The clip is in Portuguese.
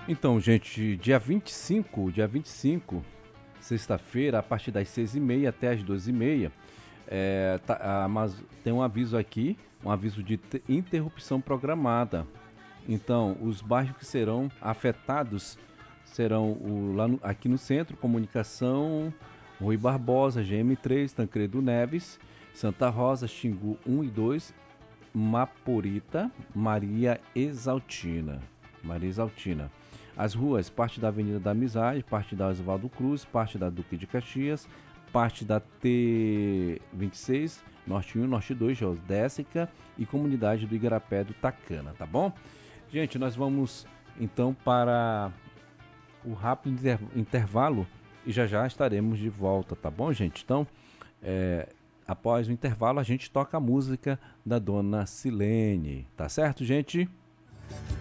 Então, gente, dia 25, sexta-feira, a partir das 6h30 até as 12h30, mas tem um aviso aqui, um aviso de interrupção programada. Então, os bairros que serão afetados serão aqui no centro, Comunicação, Rui Barbosa, GM3, Tancredo Neves, Santa Rosa, Xingu 1 e 2, Maporita, Maria Exaltina. Maria Exaltina. As ruas, parte da Avenida da Amizade, parte da Oswaldo Cruz, parte da Duque de Caxias, parte da T26, Norte 1, Norte 2, Geodésica e comunidade do Igarapé do Tacana, tá bom? Gente, nós vamos então para o rápido intervalo e já já estaremos de volta, tá bom, gente? Então, após o intervalo, a gente toca a música da dona Silene, tá certo, gente?